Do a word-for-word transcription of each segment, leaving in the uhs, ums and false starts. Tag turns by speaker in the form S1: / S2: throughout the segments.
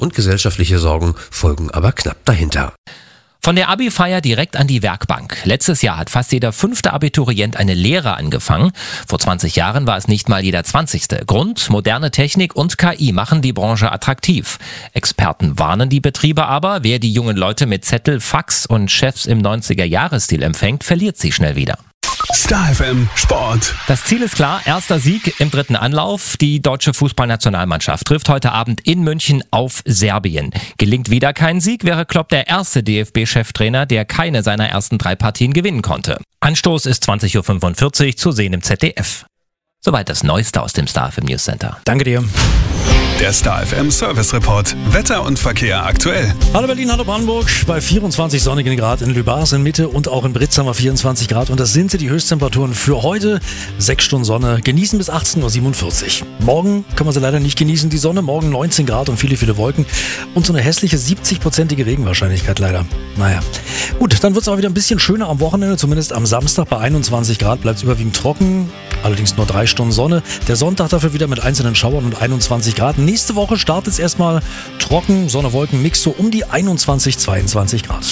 S1: und gesellschaftliche Sorgen folgen aber knapp dahinter.
S2: Von der Abi-Feier direkt an die Werkbank. Letztes Jahr hat fast jeder fünfte Abiturient eine Lehre angefangen. Vor zwanzig Jahren war es nicht mal jeder zwanzigste. Grund: moderne Technik und K I machen die Branche attraktiv. Experten warnen die Betriebe aber, wer die jungen Leute mit Zettel, Fax und Chefs im neunziger-Jahres-Stil empfängt, verliert sie schnell wieder.
S3: Star F M Sport.
S2: Das Ziel ist klar, erster Sieg im dritten Anlauf. Die deutsche Fußballnationalmannschaft trifft heute Abend in München auf Serbien. Gelingt wieder kein Sieg, wäre Klopp der erste D F B-Cheftrainer, der keine seiner ersten drei Partien gewinnen konnte. Anstoß ist zwanzig Uhr fünfundvierzig, zu sehen im Z D F. Soweit das Neueste aus dem Star F M News Center.
S4: Danke dir.
S3: Der Star F M Service Report. Wetter und Verkehr aktuell.
S4: Hallo Berlin, hallo Brandenburg. Bei vierundzwanzig sonnigen Grad in Lübars in Mitte und auch in Britz haben wir vierundzwanzig Grad. Und das sind die Höchsttemperaturen für heute. Sechs Stunden Sonne. Genießen bis achtzehn Uhr siebenundvierzig. Morgen können wir sie leider nicht genießen. Die Sonne, morgen neunzehn Grad und viele, viele Wolken. Und so eine hässliche siebzig-prozentige Regenwahrscheinlichkeit leider. Naja. Gut, dann wird es aber wieder ein bisschen schöner am Wochenende. Zumindest am Samstag bei einundzwanzig Grad bleibt es überwiegend trocken. Allerdings nur drei Stunden Sonne. Der Sonntag dafür wieder mit einzelnen Schauern und einundzwanzig Grad. Nächste Woche startet es erstmal trocken, Sonne, Wolken, Mix so um die einundzwanzig, zweiundzwanzig Grad.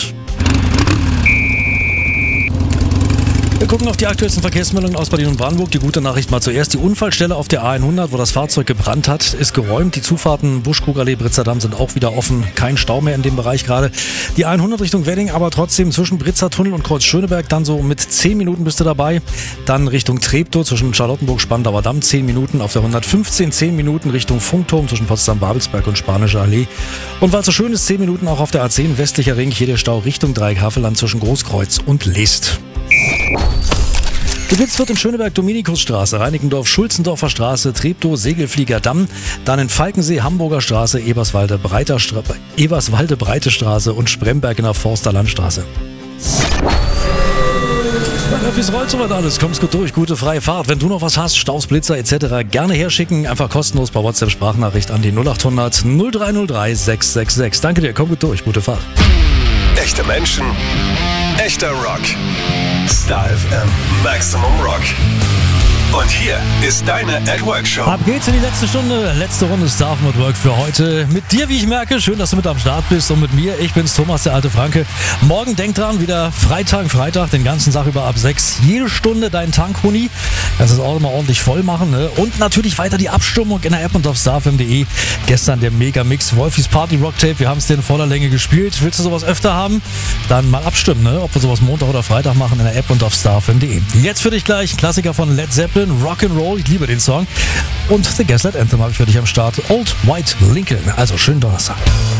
S4: Wir gucken auf die aktuellsten Verkehrsmeldungen aus Berlin und Brandenburg. Die gute Nachricht mal zuerst. Die Unfallstelle auf der A hundert, wo das Fahrzeug gebrannt hat, ist geräumt. Die Zufahrten Buschkrugallee, Britzer Damm sind auch wieder offen. Kein Stau mehr in dem Bereich gerade. Die A hundert Richtung Wedding, aber trotzdem zwischen Britzer Tunnel und Kreuz Schöneberg dann so mit zehn Minuten bist du dabei. Dann Richtung Treptow zwischen Charlottenburg, Spandauer Damm zehn Minuten. Auf der hundertfünfzehn zehn Minuten Richtung Funkturm zwischen Potsdam-Babelsberg und Spanische Allee. Und weil es so schön ist, zehn Minuten auch auf der A zehn westlicher Ring. Hier der Stau Richtung Dreieck-Havelland zwischen Großkreuz und List. Geblitzt wird in Schöneberg Dominikusstraße, Reinickendorf Schulzendorfer Straße, Treptow Segelflieger Damm, dann in Falkensee Hamburger Straße, Eberswalde Breiter Stra- Eberswalde Breite Straße und Spremberg in der Forster Landstraße. Wie es rollt soweit alles, kommst gut durch, gute freie Fahrt. Wenn du noch was hast, Staus, Blitzer et cetera, gerne herschicken, einfach kostenlos per WhatsApp-Sprachnachricht an die null acht hundert null drei null drei sechs sechs sechs. Danke dir, komm gut durch, gute Fahrt.
S3: Echte Menschen, echter Rock. Star F M Maximum Rock. Und hier ist deine At Work Show.
S4: Ab geht's in die letzte Stunde, letzte Runde Star F M at Work für heute. Mit dir, wie ich merke, schön, dass du mit am Start bist, und mit mir, ich bin's, Thomas, der alte Franke. Morgen, denk dran, wieder Freitag, Freitag, den ganzen Tag über ab sechs. Jede Stunde dein Tankhuni. Kannst das Auto mal ordentlich voll machen, ne? Und natürlich weiter die Abstimmung in der App und auf starfm punkt de. Gestern der Mega-Mix Wolfis Party Rock Tape. Wir haben es dir in voller Länge gespielt. Willst du sowas öfter haben? Dann mal abstimmen, ne? Ob wir sowas Montag oder Freitag machen in der App und auf starfm punkt de. Jetzt für dich gleich Klassiker von Led Zeppelin, Rock'n'Roll, ich liebe den Song. Und The Gaslight Anthem habe ich für dich am Start, Old White Lincoln. Also schönen Donnerstag.